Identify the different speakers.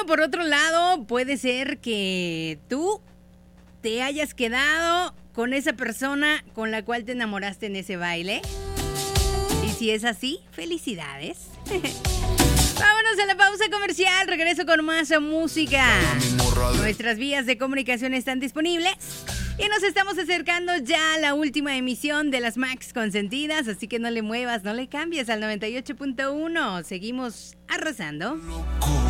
Speaker 1: por otro lado, puede ser que tú te hayas quedado con esa persona con la cual te enamoraste en ese baile. Y si es así, felicidades. Vámonos a la pausa comercial. Regreso con más música. Nuestras vías de comunicación están disponibles. Y nos estamos acercando ya a la última emisión de las Max Consentidas. Así que no le muevas, no le cambies al 98.1. Seguimos arrasando.
Speaker 2: Loco.